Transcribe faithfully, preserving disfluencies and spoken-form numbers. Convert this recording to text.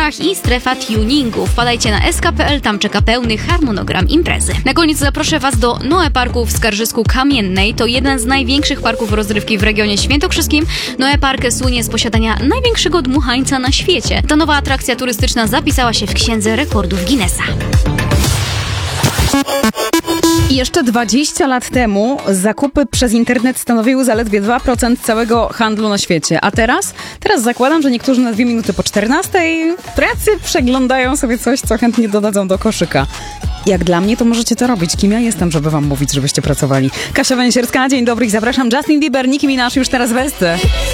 parkach i strefa tuningu. Wpadajcie na s k kropka p l, tam czeka pełny harmonogram imprezy. Na koniec zaproszę Was do Noe Parku w Skarżysku Kamiennej. To jeden z największych parków rozrywki w regionie świętokrzyskim. Noe Park słynie z posiadania największego dmuchańca na świecie. Ta nowa atrakcja turystyczna zapisała się w Księdze Rekordów Guinnessa. I jeszcze dwadzieścia lat temu zakupy przez internet stanowiły zaledwie dwa procent całego handlu na świecie. A teraz? Teraz zakładam, że niektórzy na dwie minuty po czternastej w pracy przeglądają sobie coś, co chętnie dodadzą do koszyka. Jak dla mnie, to możecie to robić. Kim ja jestem, żeby wam mówić, żebyście pracowali? Kasia Węsierska, dzień dobry i zapraszam. Justin Bieber, Nicki Minaj już teraz w Esce.